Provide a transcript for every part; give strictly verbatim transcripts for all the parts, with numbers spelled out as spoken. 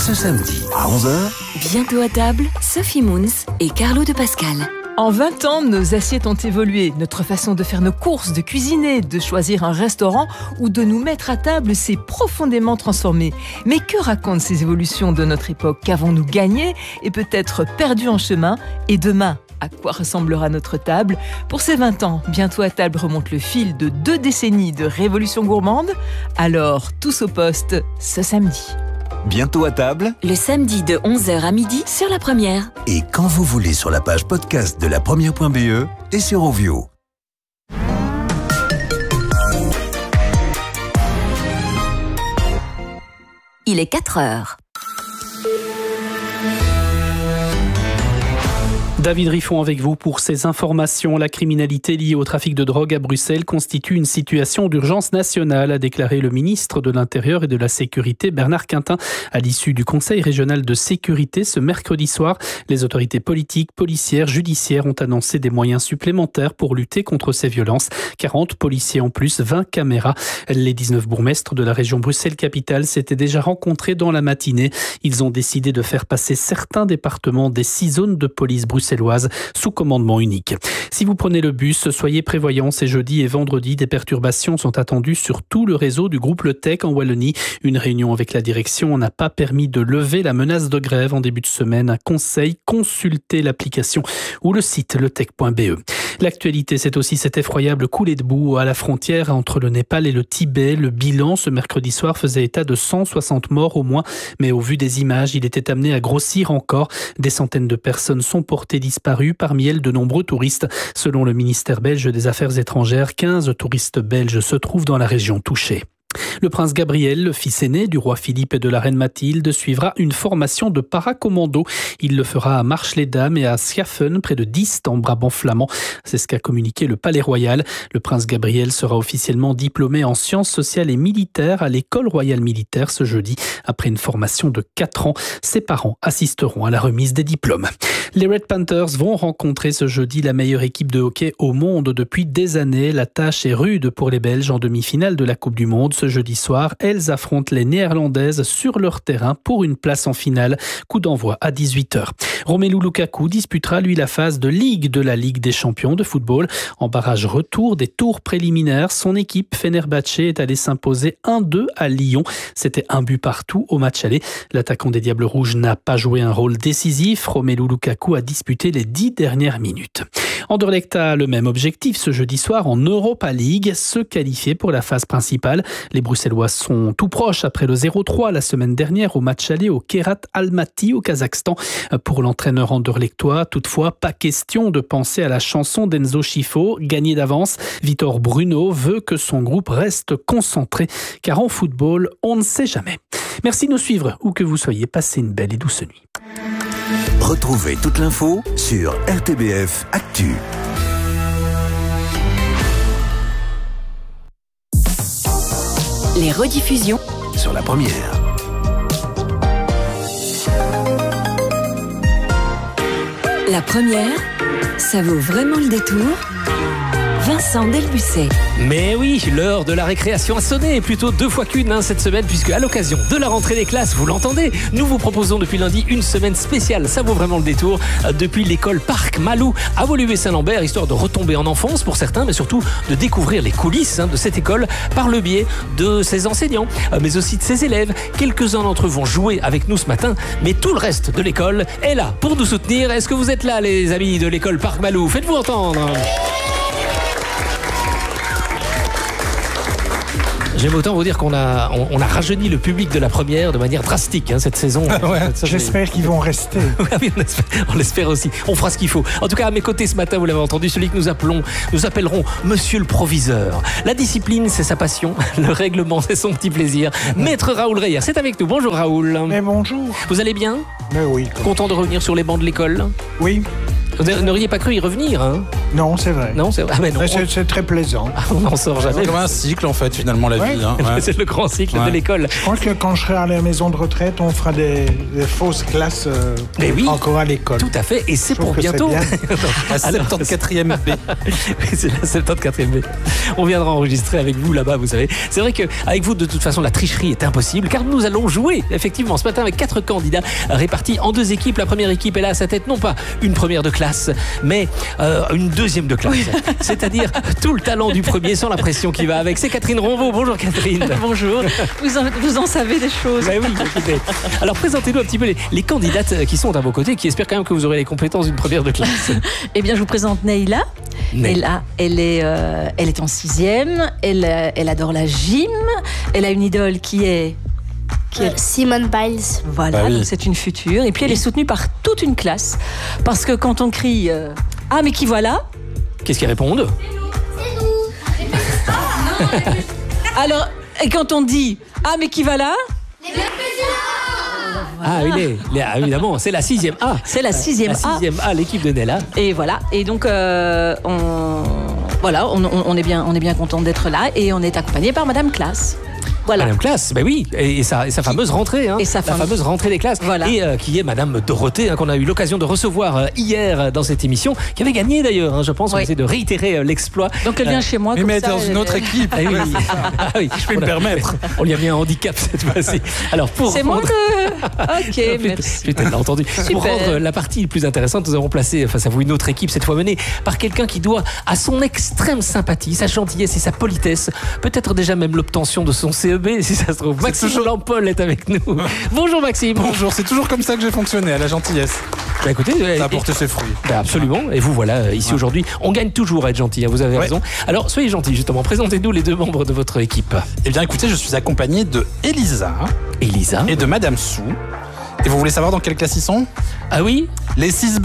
ce samedi à onze heures. Bientôt à table, Sophie Moons et Carlo de Pascal. En vingt ans, nos assiettes ont évolué. Notre façon de faire nos courses, de cuisiner, de choisir un restaurant ou de nous mettre à table s'est profondément transformée. Mais que racontent ces évolutions de notre époque? Qu'avons-nous gagné et peut-être perdu en chemin? Et demain, à quoi ressemblera notre table? Pour ces vingt ans, Bientôt à table remonte le fil de deux décennies de révolution gourmande. Alors, tous au poste, ce samedi. Bientôt à table. Le samedi de onze heures à midi sur La Première. Et quand vous voulez sur la page podcast de la première point b e et sur Ovio. Il est quatre heures. David Riffon avec vous pour ces informations. La criminalité liée au trafic de drogue à Bruxelles constitue une situation d'urgence nationale, a déclaré le ministre de l'Intérieur et de la Sécurité Bernard Quintin à l'issue du Conseil régional de sécurité ce mercredi soir. Les autorités politiques, policières, judiciaires ont annoncé des moyens supplémentaires pour lutter contre ces violences. quarante policiers en plus, vingt caméras. Les dix-neuf bourgmestres de la région Bruxelles-Capitale s'étaient déjà rencontrés dans la matinée. Ils ont décidé de faire passer certains départements des six zones de police bruxelloises sous commandement unique. Si vous prenez le bus, soyez prévoyants. Ces jeudi et vendredi, des perturbations sont attendues sur tout le réseau du groupe Le Tech en Wallonie. Une réunion avec la direction n'a pas permis de lever la menace de grève en début de semaine. Un conseil, consultez l'application ou le site letech point b e. L'actualité, c'est aussi cette effroyable coulée de boue à la frontière entre le Népal et le Tibet. Le bilan ce mercredi soir faisait état de cent soixante morts au moins, mais au vu des images, il était amené à grossir encore. Des centaines de personnes sont portées disparues, parmi elles de nombreux touristes. Selon le ministère belge des Affaires étrangères, quinze touristes belges se trouvent dans la région touchée. Le prince Gabriel, le fils aîné du roi Philippe et de la reine Mathilde, suivra une formation de paracommando. Il le fera à Marche-les-Dames et à Schaffen, près de Diest, en Brabant flamand. C'est ce qu'a communiqué le Palais Royal. Le prince Gabriel sera officiellement diplômé en sciences sociales et militaires à l'école royale militaire ce jeudi, après une formation de quatre ans. Ses parents assisteront à la remise des diplômes. Les Red Panthers vont rencontrer ce jeudi la meilleure équipe de hockey au monde depuis des années. La tâche est rude pour les Belges en demi-finale de la Coupe du Monde. Ce jeudi soir, elles affrontent les Néerlandaises sur leur terrain pour une place en finale. Coup d'envoi à dix-huit heures. Romelu Lukaku disputera lui la phase de Ligue de la Ligue des champions de football. En barrage retour des tours préliminaires, son équipe Fenerbahçe est allée s'imposer un deux à Lyon. C'était un but partout au match aller. L'attaquant des Diables Rouges n'a pas joué un rôle décisif. Romelu Lukaku a disputé les dix dernières minutes. Anderlecht a le même objectif ce jeudi soir en Europa League, se qualifier pour la phase principale. Les Bruxellois sont tout proches après le zéro trois la semaine dernière au match aller au Kairat Almaty au Kazakhstan. Pour l'entraîneur anderlechtois, toutefois, pas question de penser à la chanson d'Enzo Scifo, gagnée d'avance. Vitor Bruno veut que son groupe reste concentré, car en football, on ne sait jamais. Merci de nous suivre, où que vous soyez, passez une belle et douce nuit. Retrouvez toute l'info sur R T B F Actu. Les rediffusions Sur La Première. La Première, ça vaut vraiment le détour. Vincent Delbucet. Mais oui, l'heure de la récréation a sonné, plutôt deux fois qu'une hein, cette semaine, puisque à l'occasion de la rentrée des classes, vous l'entendez, nous vous proposons depuis lundi une semaine spéciale, ça vaut vraiment le détour, depuis l'école Parc Malou à Woluwe-Saint-Lambert, histoire de retomber en enfance pour certains, mais surtout de découvrir les coulisses hein, de cette école par le biais de ses enseignants, mais aussi de ses élèves. Quelques-uns d'entre eux vont jouer avec nous ce matin, mais tout le reste de l'école est là pour nous soutenir. Est-ce que vous êtes là, les amis de l'école Parc Malou? Faites-vous entendre. J'aime autant vous dire qu'on a, on, on a rajeuni le public de La Première de manière drastique hein, cette saison. Ouais, ça, j'espère c'est... qu'ils vont rester. Oui, on espère, on l'espère aussi. On fera ce qu'il faut. En tout cas, à mes côtés ce matin, vous l'avez entendu, celui que nous appelons, nous appellerons Monsieur le Proviseur. La discipline, c'est sa passion. Le règlement, c'est son petit plaisir. Maître Raoul Reyer, c'est avec nous. Bonjour Raoul. Mais bonjour. Vous allez bien? Mais oui. Content de revenir sur les bancs de l'école? Oui. Vous n'auriez pas cru y revenir, hein? Non, c'est vrai. Non, c'est vrai. Ah, mais non, Mais c'est, on... c'est très plaisant. on n'en sort jamais. C'est comme un cycle en fait finalement la Ouais. vie. Hein. Ouais. C'est le grand cycle Ouais. de l'école. Je crois que quand je serai à la maison de retraite, on fera des, des fausses classes euh, Mais oui. encore à l'école. Tout à fait, et c'est Je trouve pour que c'est bientôt. bien. La soixante-quatrième B. Oui, c'est la soixante-quatrième B. On viendra enregistrer avec vous là-bas, vous savez. C'est vrai qu'avec vous, de toute façon, la tricherie est impossible, car nous allons jouer, effectivement, ce matin avec quatre candidats répartis en deux équipes. La première équipe, elle a à sa tête non pas une première de classe, mais euh, une deuxième de classe. C'est-à-dire tout le talent du premier sans la pression qui va avec. C'est Catherine Ronvaux. Bonjour Catherine. Bonjour, vous en, vous en savez des choses. Bah oui, écoutez. Alors présentez-nous un petit peu les, les candidates qui sont à vos côtés, qui espèrent quand même que vous aurez les compétences d'une première de classe. Eh bien, je vous présente Neila. Neila. Neila, elle est, euh, elle est en sixième. Elle, euh, elle adore la gym. Elle a une idole qui est, qui est Euh, Simone Biles. voilà, Bah oui. donc c'est une future. Et puis elle est soutenue par toute une classe, parce que quand on crie euh, ah mais qui voilà, Qu'est-ce qu'ils répondent? alors et quand on dit ah mais qui va là, Ah oui, les- les- ah, évidemment, c'est la sixième A. c'est la sixième La A. sixième A, l'équipe de Nella. Et voilà. Et donc euh, on voilà, on, on- on est bien, on est bien content d'être là et on est accompagné par Madame Classe. Voilà. Madame Classe, ben oui, et, et sa, et sa fameuse rentrée, hein, Et sa la fame- fameuse rentrée des classes, Voilà. et euh, qui est Madame Dorothée, hein, qu'on a eu l'occasion de recevoir euh, hier euh, dans cette émission, qui avait gagné d'ailleurs, hein, je pense, on Oui. essaie de réitérer euh, l'exploit. Donc elle vient chez moi. Oui, comme mais ça, dans une elle- autre équipe. Ah oui, ah oui, je peux me permettre. On lui a mis un handicap cette fois-ci. Alors pour C'est moi rendre- le. Ok, merci. Putain, l'a entendu. Pour Super. rendre la partie plus intéressante, nous avons placé face à vous une autre équipe, cette fois menée par quelqu'un qui doit à son extrême sympathie, sa gentillesse et sa politesse, peut-être déjà même l'obtention de son C E B, si ça se trouve. Maxime toujours- Lampol est avec nous. Bonjour Maxime. Bonjour, c'est toujours comme ça que j'ai fonctionné, à la gentillesse. Bah, écoutez, Ça euh, a porté ses fruits. bah, absolument. Et vous voilà euh, ici aujourd'hui. On gagne toujours à être gentil, hein, vous avez Ouais. raison. Alors soyez gentils justement. Présentez-nous les deux membres de votre équipe. Eh bien écoutez, je suis accompagné de Elisa Elisa. et de Madame Sou. Et vous voulez savoir dans quelle classe ils sont? Ah oui. Les six B.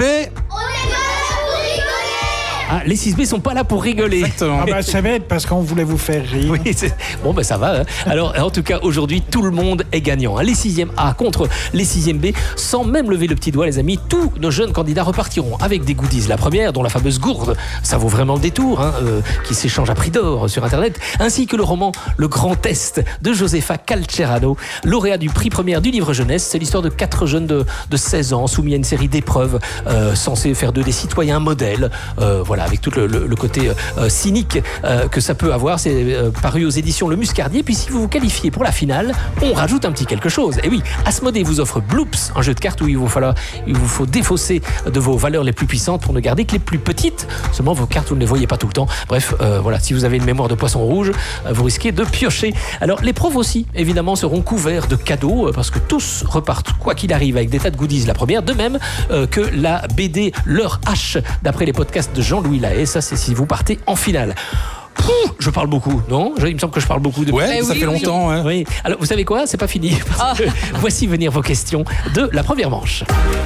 Ah, les six B sont pas là pour rigoler. Exactement. Ah bah, ça va être parce qu'on voulait vous faire rire. Oui, c'est- bon ben ça va. hein. Alors en tout cas aujourd'hui tout le monde est gagnant. hein. Les sixième A contre les sixième B, sans même lever le petit doigt les amis, tous nos jeunes candidats repartiront avec des goodies. La première, dont la fameuse gourde, ça vaut vraiment le détour, hein, euh, qui s'échange à prix d'or sur internet, ainsi que le roman Le Grand Test de Josefa Calcerano, lauréat du prix première du livre jeunesse. C'est l'histoire de quatre jeunes de, de seize ans soumis à une série d'épreuves euh, censées faire d'eux des citoyens modèles. Euh, voilà, avec tout le, le- le côté euh, cynique euh, que ça peut avoir. C'est euh, paru aux éditions Le Muscardier. Puis si vous vous qualifiez pour la finale, on rajoute un petit quelque chose. Et oui, Asmodée vous offre Bloops, un jeu de cartes où il vous, falloir, il vous faut défausser de vos valeurs les plus puissantes pour ne garder que les plus petites. Seulement vos cartes, vous ne les voyez pas tout le temps. Bref, euh, voilà, si vous avez une mémoire de poisson rouge, euh, vous risquez de piocher. Alors les profs aussi, évidemment, seront couverts de cadeaux euh, parce que tous repartent, quoi qu'il arrive, avec des tas de goodies. La première, de même euh, que la B D Leur H, d'après les podcasts de Jean-Louis Lahaye. Ça, c'est si vous partez en finale. Pouh, je parle beaucoup, non? Je- Il me semble que je parle beaucoup. Depuis... Ouais, Eh ça oui, fait oui. longtemps. hein. Oui. Alors, vous savez quoi? C'est pas fini. Parce que voici venir vos questions de la première manche.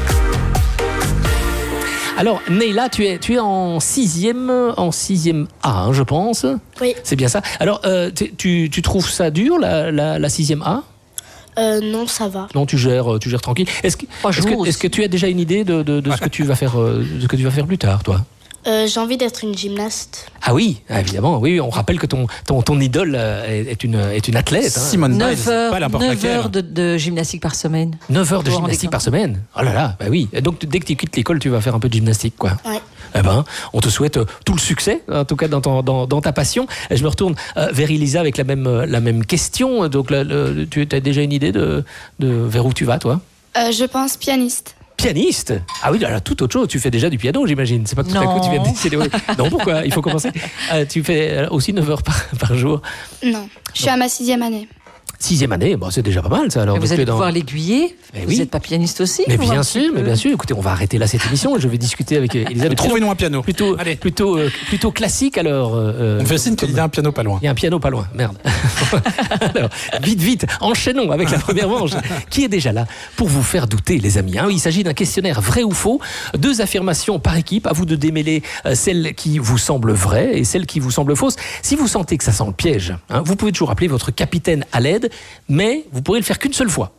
Alors, Neila, tu es, tu es en sixième, en sixième A, hein, je pense. Oui. C'est bien ça. Alors, euh, tu, tu- tu trouves ça dur, la, la, la sixième A? Euh, non, ça va. Non, tu gères, tu gères tranquille. Est-ce que, Pas est-ce jour que, est-ce que tu as déjà une idée de, de, de ce que tu vas faire, euh, de ce que tu vas faire plus tard, toi? Euh, j'ai envie d'être une gymnaste. Ah oui, évidemment. Oui, oui, on rappelle que ton, ton, ton idole euh, est, est une, est une athlète. hein. Simone Biles, neuf heures, pas n'importe neuf laquelle. heures de, de gymnastique par semaine. neuf heures de Vous vous rendez gymnastique compte par semaine. Oh là là, bah oui. Et donc dès que tu quittes l'école, tu vas faire un peu de gymnastique, quoi. Ouais. Eh ben, on te souhaite euh, tout le succès, en tout cas dans, ton- dans, dans ta passion. Et je me retourne euh, vers Elisa avec la même, euh, la même question. Donc, là, le- tu as déjà une idée de, de vers où tu vas, toi? Euh, je pense pianiste. Pianiste? Ah oui, alors tout autre chose. Tu fais déjà du piano, j'imagine. C'est pas que tout à coup tu viens de Non. décider. Oui. Non, pourquoi? Il faut commencer. Euh, tu fais euh, aussi neuf heures par, par jour. Non, je suis à ma sixième année. Sixième année, bon, c'est déjà pas mal ça. Alors, Et vous donc, tu allez es dans- pouvoir l'aiguiller. Eh Vous oui. n'êtes pas pianiste aussi? Mais vous, bien un sûr, petit mais peu bien sûr. Écoutez, on va arrêter là cette émission et je vais discuter avec euh, Elisa de Trouvez-nous un piano. plutôt, Allez. plutôt, euh, plutôt classique alors. euh, On me fait signe qu'il y a un piano pas loin. Il y a un piano pas loin, merde. Alors, vite, vite, enchaînons avec la première manche qui est déjà là pour vous faire douter, les amis. hein. Il s'agit d'un questionnaire vrai ou faux. Deux affirmations par équipe. À vous de démêler euh, celle qui vous semble vraie et celle qui vous semble fausse. Si vous sentez que ça sent le piège, hein, vous pouvez toujours appeler votre capitaine à l'aide, mais vous pourrez le faire qu'une seule fois.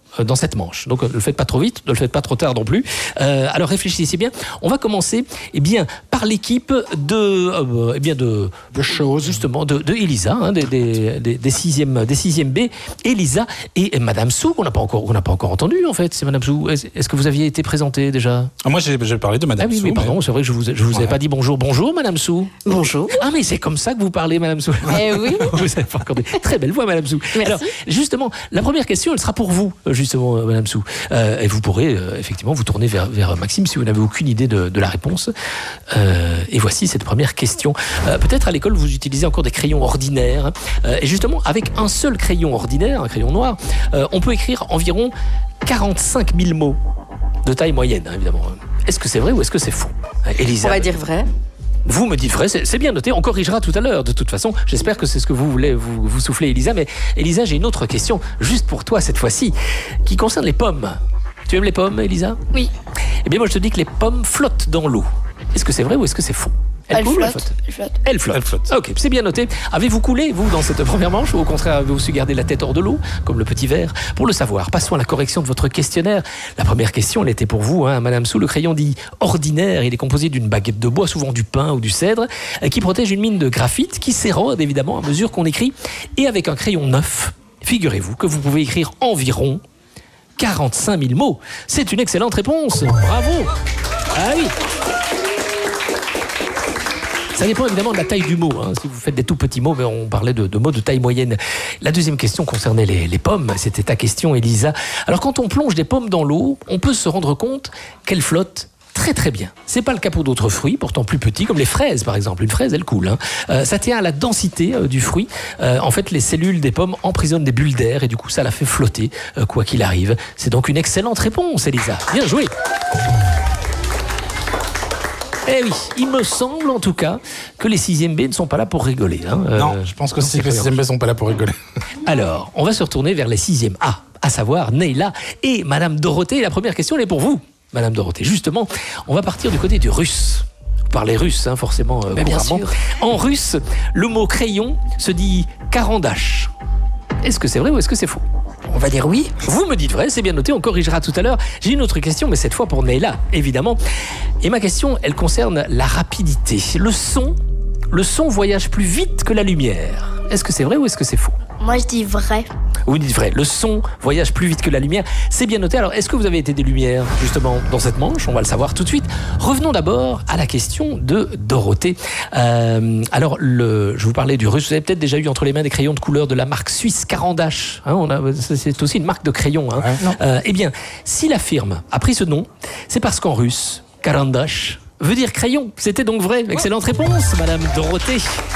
dans cette manche. Donc, ne le faites pas trop vite, ne le faites pas trop tard non plus. Euh, alors, réfléchissez bien. On va commencer eh bien, par l'équipe de, euh, eh bien de, de choses. Justement, de, de Elisa, hein, des, des, des, des sixième, des sixième B. Elisa et Madame Sou, qu'on n'a pas encore, on n'a pas encore entendu, en fait. C'est Madame Sou. Est-ce, est-ce que vous aviez été présentée déjà? Ah, moi, j'ai, j'ai parlé de Madame ah, oui, Sou. mais pardon, mais... c'est vrai que je vous, je vous ouais. avais pas dit bonjour. Bonjour, Madame Sou. Bonjour. Ah, mais c'est comme ça que vous parlez, Madame Sou. Eh oui. Vous avez pas encore des très belles voix, Madame Sou. Merci. Alors, justement, la première question, elle sera pour vous, justement, Madame Sou. Euh, et vous pourrez, euh, effectivement, vous tourner vers, vers Maxime si vous n'avez aucune idée de, de la réponse. Euh, et voici cette première question. Euh, peut-être à l'école, vous utilisez encore des crayons ordinaires. Euh, et justement, avec un seul crayon ordinaire, un crayon noir, euh, on peut écrire environ quarante-cinq mille mots de taille moyenne, hein, évidemment. Est-ce que c'est vrai ou est-ce que c'est faux? Elisa, on va dire vrai. Vous me dites vrai, c'est, c'est bien noté, on corrigera tout à l'heure de toute façon. J'espère que c'est ce que vous voulez vous, vous souffler, Elisa. Mais Elisa, j'ai une autre question, juste pour toi cette fois-ci, qui concerne les pommes. Tu aimes les pommes, Elisa? Oui. Eh bien, moi je te dis que les pommes flottent dans l'eau. Est-ce que c'est vrai ou est-ce que c'est faux? Elle, elle, coule, flotte, elle flotte. Elle flotte. Elle flotte. Elle flotte. Ok, c'est bien noté. Avez-vous coulé, vous, dans cette première manche, ou au contraire, avez-vous su garder la tête hors de l'eau, comme le petit verre? Pour le savoir, passons à la correction de votre questionnaire. La première question, elle était pour vous, hein, Madame Sou. Le crayon dit ordinaire. Il est composé d'une baguette de bois, souvent du pin ou du cèdre, qui protège une mine de graphite, qui s'érode évidemment à mesure qu'on écrit. Et avec un crayon neuf, figurez-vous que vous pouvez écrire environ quarante-cinq mille mots. C'est une excellente réponse. Bravo. Ah oui. Ça dépend évidemment de la taille du mot. Hein. Si vous faites des tout petits mots, mais on parlait de, de mots de taille moyenne. La deuxième question concernait les, les pommes. C'était ta question, Elisa. Alors, quand on plonge des pommes dans l'eau, on peut se rendre compte qu'elles flottent très très bien. C'est pas le cas pour d'autres fruits, pourtant plus petits, comme les fraises par exemple. Une fraise, elle coule. Hein. Euh, ça tient à la densité euh, du fruit. Euh, en fait, les cellules des pommes emprisonnent des bulles d'air et du coup, ça la fait flotter, euh, quoi qu'il arrive. C'est donc une excellente réponse, Elisa. Bien joué. Eh oui, il me semble en tout cas que les sixième B ne sont pas là pour rigoler. Hein. Euh, non, je pense que c'est que les sixième B ne sont pas là pour rigoler. Alors, on va se retourner vers les sixième A, à savoir Neila et Madame Dorothée. La première question, elle est pour vous, Madame Dorothée. Justement, on va partir du côté du russe. Vous parlez russe, hein, forcément, euh, bien sûr. En russe, le mot crayon se dit karandash. Est-ce que c'est vrai ou est-ce que c'est faux? On va dire oui. Vous me dites vrai, c'est bien noté, on corrigera tout à l'heure. J'ai une autre question, mais cette fois pour Neila, évidemment. Et ma question, elle concerne la rapidité. Le son, le son voyage plus vite que la lumière. Est-ce que c'est vrai ou est-ce que c'est faux? Moi, je dis vrai. Vous dites vrai, le son voyage plus vite que la lumière. C'est bien noté. Alors, est-ce que vous avez été des lumières, justement, dans cette manche? On va le savoir tout de suite. Revenons d'abord à la question de Dorothée. Euh, alors, le, je vous parlais du russe. Vous avez peut-être déjà eu entre les mains des crayons de couleur de la marque suisse Carandache. Hein, on a, c'est aussi une marque de crayon. Hein. Ouais, euh, eh bien, si la firme a pris ce nom, c'est parce qu'en russe, Carandache veut dire crayon. C'était donc vrai. Excellente réponse, Madame Dorothée.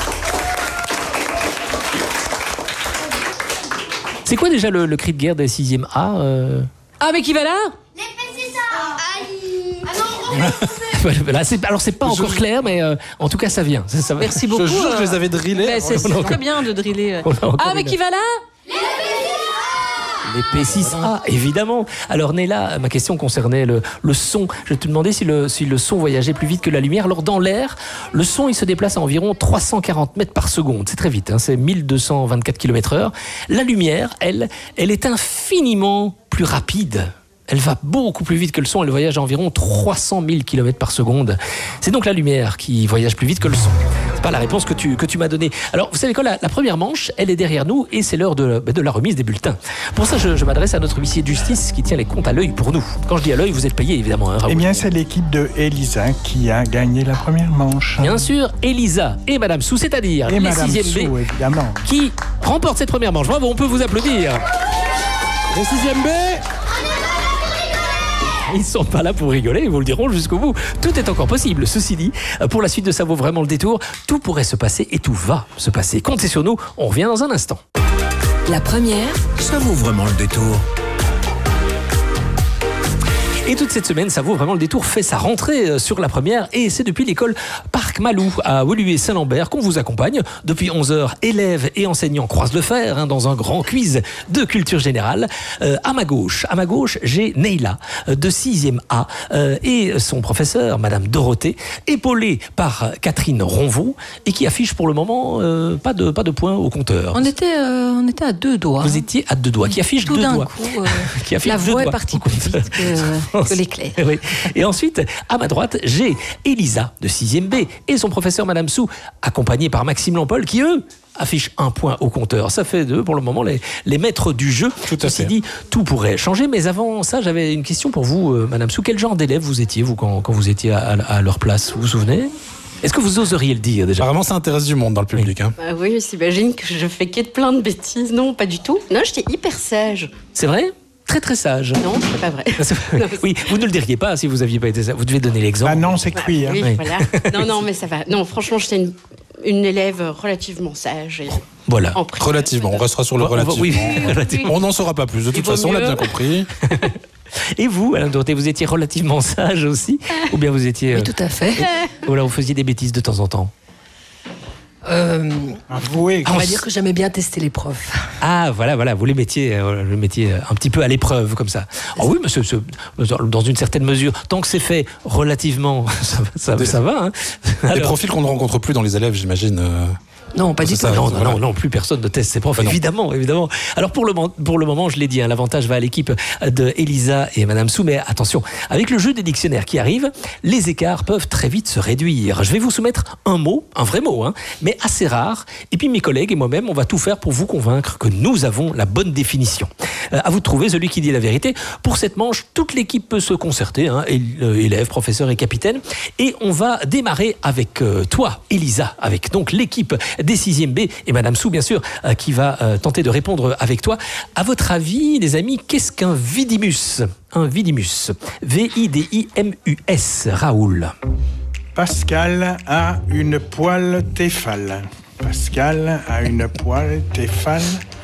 C'est quoi déjà le, le cri de guerre des sixième A euh... Ah, mais qui va là? Les petits Aïe. Ah non, Là, c'est, alors c'est pas encore je... clair, mais euh, en tout cas ça vient. Ça, ça... Merci beaucoup. Je jure que je les avais drillés. Ben, c'est, c'est très encore... bien de driller. Ah, mais qui va là? Les P six A, évidemment. Alors Neila, ma question concernait le, le son. Je te demandais si le, si le son voyageait plus vite que la lumière. Alors dans l'air, le son il se déplace à environ trois cent quarante mètres par seconde. C'est très vite, hein, c'est mille deux cent vingt-quatre kilomètres heure. La lumière, elle, elle est infiniment plus rapide. Elle va beaucoup plus vite que le son, elle voyage à environ trois cent mille kilomètres par seconde. C'est donc la lumière qui voyage plus vite que le son. C'est pas la réponse que tu, que tu m'as donnée. Alors, vous savez quoi, la, la première manche, elle est derrière nous et c'est l'heure de, de la remise des bulletins. Pour ça, je, je m'adresse à notre huissier de justice qui tient les comptes à l'œil pour nous. Quand je dis à l'œil, vous êtes payé évidemment. Hein, Raoul. Eh bien, c'est l'équipe de Elisa qui a gagné la première manche. Bien sûr, Elisa et Madame Sou, c'est-à-dire et les Madame sixième Sou, B, évidemment, qui remportent cette première manche. Bravo, on peut vous applaudir. Les sixième B. Ils ne sont pas là pour rigoler, ils vous le diront jusqu'au bout. Tout est encore possible. Ceci dit, pour la suite de Ça vaut vraiment le détour, tout pourrait se passer et tout va se passer. Comptez sur nous, on revient dans un instant. La première, Ça vaut vraiment le détour. Et toute cette semaine, Ça vaut vraiment le détour fait sa rentrée sur la première et c'est depuis l'école Parc Parc Malou à Woluwe-Saint-Lambert qu'on vous accompagne. Depuis onze heures, élèves et enseignants croisent le fer hein, dans un grand quiz de culture générale. Euh, à ma gauche, à ma gauche, j'ai Neila de sixième A euh, et son professeur, Madame Dorothée, épaulée par Catherine Ronvaux et qui affiche pour le moment euh, pas de pas de points au compteur. On était euh, on était à deux doigts. Vous étiez à deux doigts, qui affiche Tout deux d'un doigts. coup, euh, qui affiche la deux voix est doigts partie au plus compteur. vite que, que l'éclair. Oui. Et ensuite, à ma droite, j'ai Elisa de sixième B et son professeur Madame Sou, accompagnée par Maxime Lampol, qui eux affichent un point au compteur. Ça fait d'eux, pour le moment, les, les maîtres du jeu. Tout à Ceci fait. dit, tout pourrait changer. Mais avant ça, j'avais une question pour vous, euh, Madame Sou. Quel genre d'élève vous étiez, vous, quand, quand vous étiez à, à, à leur place? Vous vous souvenez? Est-ce que vous oseriez le dire déjà? Apparemment, ça intéresse du monde dans le public. Hein. Bah oui, s'imagine que je fais que de plein de bêtises. Non, pas du tout. Non, j'étais hyper sage. C'est vrai? Très très sage. Non, c'est pas vrai. Oui, vous ne le diriez pas si vous aviez pas été sage. Vous devez donner l'exemple. Ah non, c'est cuit. Hein. Oui, Oui. voilà. Non, non, mais ça va. Non, franchement, j'étais une, une élève relativement sage. Et Voilà. en primaire. Relativement, on restera sur le On va- relativement. oui, relativement. On n'en saura pas plus. De toute vaut façon, on l'a mieux. bien compris. Et vous, Alain Dorothée, vous étiez relativement sage aussi? Ou bien vous étiez... Oui, euh, tout à fait. Ou alors vous faisiez des bêtises de temps en temps? Euh, Avouez. on va dire que j'aimais bien tester les profs. Ah, voilà, voilà, vous les mettiez, euh, le mettiez un petit peu à l'épreuve, comme ça. Ah oui, mais c'est- c'est- dans une certaine mesure, tant que c'est fait relativement, ça, va- ça, Des- ça va. Hein. Des Alors- profils qu'on ne rencontre plus dans les élèves, j'imagine. euh. Non, pas du C'est tout. ça, Non, voilà. non, non, non, plus personne ne teste ses profs, Bah non. évidemment, évidemment. Alors pour le, mo- pour le moment, je l'ai dit, hein, l'avantage va à l'équipe de Elisa et Madame Sou, mais attention, avec le jeu des dictionnaires qui arrive, les écarts peuvent très vite se réduire. Je vais vous soumettre un mot, un vrai mot, hein, mais assez rare, et puis mes collègues et moi-même, on va tout faire pour vous convaincre que nous avons la bonne définition. Euh, à vous de trouver celui qui dit la vérité. Pour cette manche, toute l'équipe peut se concerter, hein, él- euh, élèves, professeurs et capitaines, et on va démarrer avec euh, toi, Elisa, avec donc l'équipe des sixième B et Madame Sou, bien sûr, euh, qui va euh, tenter de répondre avec toi. À votre avis, les amis, qu'est-ce qu'un vidimus? Un vidimus. V I D I M U S. Raoul. Pascal a une poêle téphale. Pascal a une poêle téphale.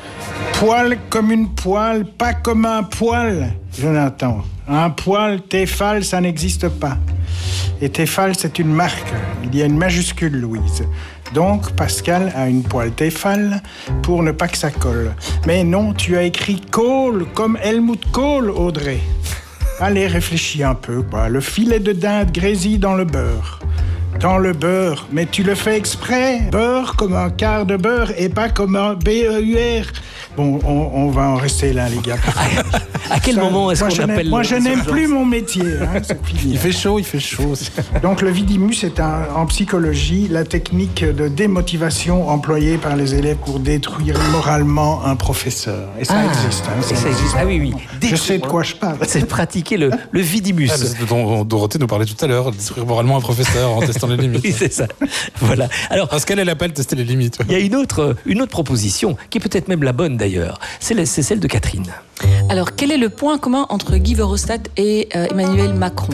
Poêle comme une poêle, pas comme un poêle, Jonathan. Un poêle téphale, ça n'existe pas. Et téphale, c'est une marque. Il y a une majuscule, Louise. Donc, Pascal a une poêle téphale pour ne pas que ça colle. Mais non, tu as écrit Kohl, comme Helmut Kohl, Audrey. Allez, réfléchis un peu, quoi. Le filet de dinde grésille dans le beurre. Dans le beurre, mais tu le fais exprès. Beurre comme un quart de beurre et pas comme un B E U R. Bon, on, on va en rester là, les gars. À quel Ça, moment est-ce moi, qu'on je n'aime- appelle... Moi, je le- n'aime plus mon métier. Hein, c'est fini. Il fait chaud, il fait chaud. Donc, le vidimus est un- en psychologie la technique de démotivation employée par les élèves pour détruire moralement un professeur. Et ça Ah, existe. hein, et ça existe. Ah oui, oui. Je sais de quoi je parle. C'est pratiquer le, le vidimus. Ah, c'est dont Dorothée nous parlait tout à l'heure, détruire moralement un professeur en testant les limites. Oui, c'est ça. Voilà. Alors, Parce qu'elle, elle appelle tester les limites. il y a une autre, une autre proposition, qui est peut-être même la bonne d'ailleurs. C'est la- c'est celle de Catherine. Alors, quel est le point commun entre Guy Verhofstadt et euh, Emmanuel Macron?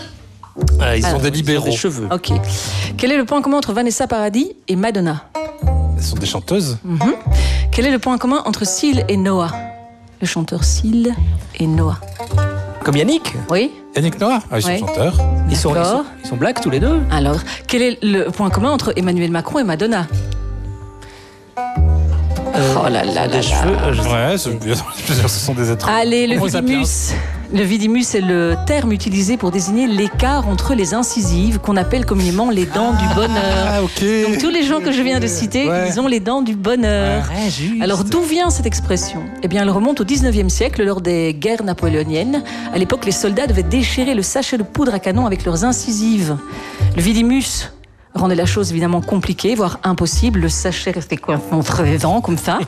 Ah, ils Alors, sont des ils ont libéraux. des cheveux. Ok. Quel est le point commun entre Vanessa Paradis et Madonna? Elles sont des chanteuses. Mhm. Quel est le point commun entre Seal et Noah? Le chanteur Seal et Noah. Comme Yannick. Oui. Yannick Noah, ah, ils sont Ouais. chanteurs. Ils sont, ils, D'accord. sont, ils sont blacks tous les deux. Alors, quel est le point commun entre Emmanuel Macron et Madonna? Euh, Oh là là ils ont là des là. cheveux. euh, je- Ouais, c'est- ce sont des êtres. Allez, le Homo sapiens. vidimus. Le vidimus est le terme utilisé pour désigner l'écart entre les incisives qu'on appelle communément les dents du bonheur. Ah, ok. Donc tous les gens que je viens de citer, Ouais. ils ont les dents du bonheur. Ouais, juste. Alors d'où vient cette expression? Eh bien, elle remonte au dix-neuvième siècle, lors des guerres napoléoniennes. À l'époque, les soldats devaient déchirer le sachet de poudre à canon avec leurs incisives. Le vidimus rendait la chose évidemment compliquée, voire impossible. Le sachet restait coincé entre les dents, comme ça.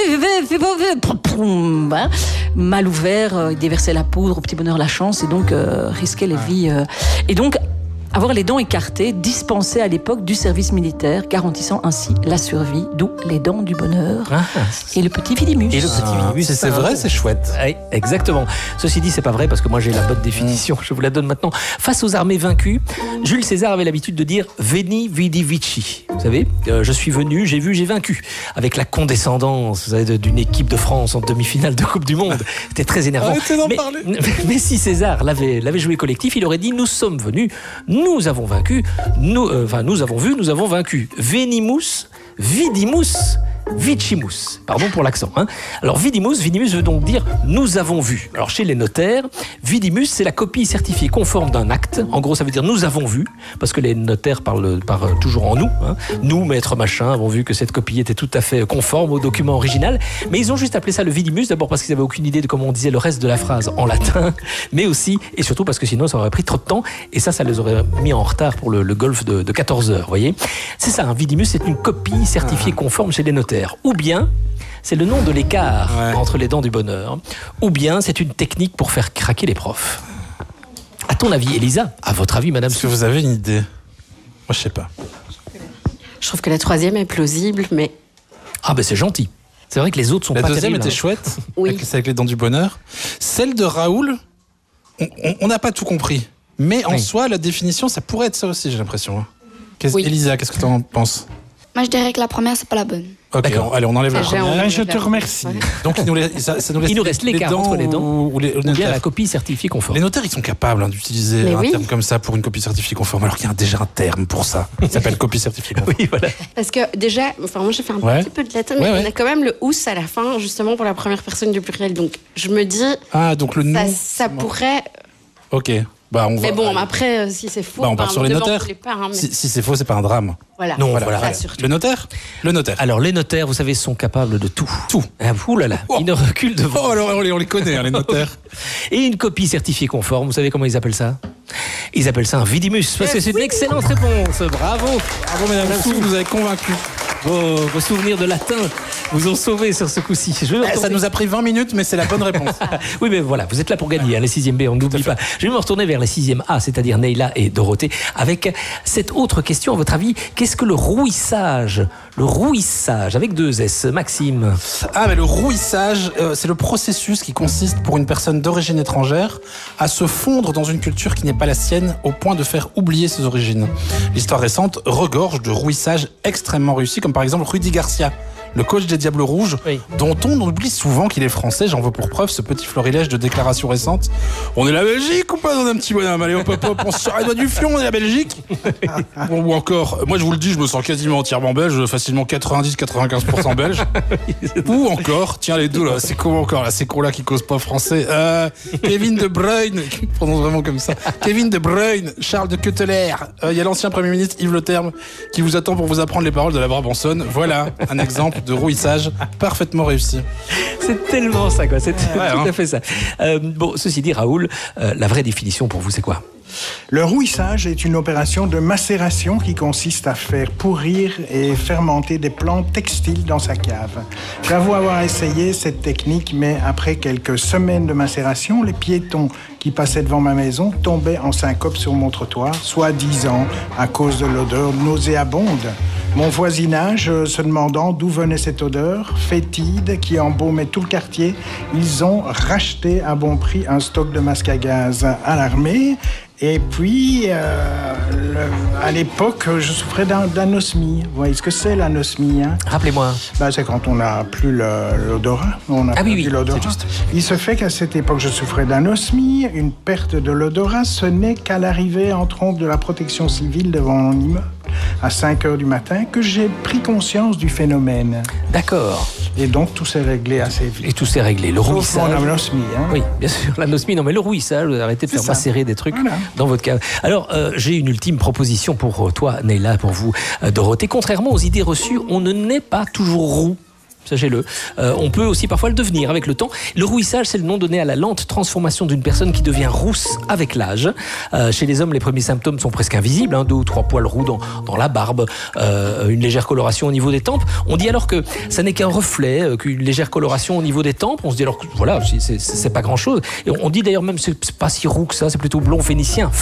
Mal ouvert, euh, il déversait la poudre, au petit bonheur la chance, et donc euh, risquait les vies. euh. Et donc, avoir les dents écartées dispensait à l'époque du service militaire, garantissant ainsi la survie, d'où les dents du bonheur. Ah, Et le petit vidimus. et le petit Ah, vidimus, c'est ça, vrai, hein. c'est chouette. Oui, exactement. Ceci dit, c'est pas vrai parce que moi j'ai la bonne définition. Je vous la donne maintenant. Face aux armées vaincues, Jules César avait l'habitude de dire Veni Vidi Vici. Vous savez, euh, je suis venu, j'ai vu, j'ai vaincu. Avec la condescendance, vous savez, d'une équipe de France en demi-finale de Coupe du Monde. C'était très énervant. Arrêtez d'en mais, parler. mais si César l'avait, l'avait joué collectif, il aurait dit nous sommes venus, nous avons vaincu, nous, euh, enfin nous avons vu, nous avons vaincu. Venimus, vidimus, vicimus. Pardon pour l'accent. Hein. Alors vidimus, vidimus veut donc dire nous avons vu. Alors chez les notaires, vidimus c'est la copie certifiée conforme d'un acte. En gros ça veut dire nous avons vu, parce que les notaires parlent, parlent toujours en nous. Hein. Nous, maître machin, avons vu que cette copie était tout à fait conforme au document original. Mais ils ont juste appelé ça le vidimus, d'abord parce qu'ils n'avaient aucune idée de comment on disait le reste de la phrase en latin, mais aussi et surtout parce que sinon ça aurait pris trop de temps et ça, ça les aurait mis en retard pour le, le golf de, de quatorze heures. Voyez, c'est ça, un vidimus, c'est une copie certifiée conforme chez les notaires. Ou bien, c'est le nom de l'écart ouais. entre les dents du bonheur. Ou bien, c'est une technique pour faire craquer les profs. À ton avis, Elisa, à votre avis, madame... Est-ce que vous avez une idée? Moi, je sais pas. Je trouve que la troisième est plausible, mais... Ah ben c'est gentil. C'est vrai que les autres sont la pas deuxième terribles, était hein. chouette, oui. avec, avec les dents du bonheur. Celle de Raoul, on n'a pas tout compris. Mais en oui. soi, la définition, ça pourrait être ça aussi, j'ai l'impression. Qu'est-ce, oui. Elisa, qu'est-ce que tu en penses? Moi, je dirais que la première, c'est pas la bonne. Ok, on, allez, on enlève la première. Je te remercie. Ouais. Donc, il nous, laisse, ça, ça nous laisse il nous reste l'écart entre les dents ou, les, ou bien la copie certifiée conforme. Les notaires, ils sont capables hein, d'utiliser Mais un oui. terme comme ça pour une copie certifiée conforme, alors qu'il y a déjà un terme pour ça. Il s'appelle copie certifiée conforme. Oui, voilà. Parce que déjà, enfin, moi, j'ai fait un ouais. petit peu de latin, mais ouais, ouais. on a quand même le ous à la fin, justement, pour la première personne du pluriel. Donc, je me dis... Ah, donc le nom... Ça, ça pourrait... Ok. Bah, on mais va, bon, allez. après, si c'est faux, bah, on part sur les notaires. Pas, hein, mais... si, si c'est faux, c'est pas un drame. Voilà. Non, voilà. voilà, voilà. Le notaire Le notaire. Alors, les notaires, vous savez, sont capables de tout. Tout. Ah, ouh là là, oh. Ils ne reculent devant. Oh, alors on les, on les connaît, hein, les notaires. Et une copie certifiée conforme, vous savez comment ils appellent ça? Ils appellent ça un vidimus, parce que c'est une excellente réponse. Bravo. Bravo, madame Sou, vous nous avez convaincu. Vos, vos souvenirs de latin vous ont sauvé sur ce coup-ci. Je vais eh, ça nous a pris vingt minutes, mais c'est la bonne réponse. Oui, mais voilà, vous êtes là pour gagner, hein, les sixième B, on n'oublie pas. Je vais me retourner vers les sixième A, c'est-à-dire Neila et Dorothée, avec cette autre question, à votre avis, qu'est-ce que le rouissage? Le rouissage, avec deux S, Maxime. Ah, mais le rouissage, euh, c'est le processus qui consiste pour une personne d'origine étrangère à se fondre dans une culture qui n'est pas la sienne au point de faire oublier ses origines. L'histoire récente regorge de rouissages extrêmement réussis, comme par exemple Rudy Garcia, le coach des Diables Rouges, oui. dont on oublie souvent qu'il est français. J'en veux pour preuve ce petit florilège de déclarations récentes. On est la Belgique ou pas dans un petit bonhomme? Allez hop hop hop, on se sort les doigts du fion, on est la Belgique. Bon, ou encore, moi je vous le dis, je me sens quasiment entièrement belge, facilement quatre-vingt-dix à quatre-vingt-quinze pour cent belge. Ou encore, tiens les deux là, c'est con encore là, ces cons là qui causent pas français. Euh, Kevin De Bruyne, qui prononce vraiment comme ça. Kevin De Bruyne, Charles de Ketteler. Il euh, y a l'ancien Premier ministre Yves Le Terme qui vous attend pour vous apprendre les paroles de la Brabançonne. Voilà un exemple de rouissage parfaitement réussi. C'est tellement ça, quoi. C'est ouais, tout hein. à fait ça. Euh, bon, ceci dit, Raoul, euh, la vraie définition pour vous, c'est quoi? Le rouissage est une opération de macération qui consiste à faire pourrir et fermenter des plantes textiles dans sa cave. J'avoue avoir essayé cette technique, mais après quelques semaines de macération, les piétons qui passaient devant ma maison tombaient en syncope sur mon trottoir, soi-disant à cause de l'odeur nauséabonde. Mon voisinage, se demandant d'où venait cette odeur fétide qui embaumait tout le quartier, ils ont racheté à bon prix un stock de masque à gaz à l'armée. Et puis, euh, le, à l'époque, je souffrais d'un, d'anosmie. Vous voyez ce que c'est, l'anosmie, hein? Rappelez-moi. Ben, c'est quand on n'a plus le, l'odorat. On a ah oui, oui, l'odorat. c'est juste. Il se fait qu'à cette époque, je souffrais d'anosmie. Une perte de l'odorat, ce n'est qu'à l'arrivée en trompe de la protection civile devant mon immeuble, à cinq heures du matin, que j'ai pris conscience du phénomène. D'accord. Et donc, tout s'est réglé assez vite. Et tout s'est réglé. Le Sauf rouissage. mon anosmie, hein? Oui, bien sûr, l'anosmie. Non, mais le rouissage, vous arrêtez de c'est faire ça. macérer des trucs voilà. dans votre cave. Alors, euh, j'ai une ultime proposition pour toi, Neila, pour vous, euh, Dorothée. Contrairement aux idées reçues, on ne naît pas toujours roux. Sachez-le. Euh, on peut aussi parfois le devenir avec le temps. Le rouissage, c'est le nom donné à la lente transformation d'une personne qui devient rousse avec l'âge. Euh, chez les hommes, les premiers symptômes sont presque invisibles, hein, deux ou trois poils roux dans, dans la barbe, euh, une légère coloration au niveau des tempes. On dit alors que ça n'est qu'un reflet, euh, qu'une légère coloration au niveau des tempes. On se dit alors que voilà, c'est, c'est, c'est pas grand-chose. Et on dit d'ailleurs même c'est pas si roux que ça, c'est plutôt blond phénicien. Faux.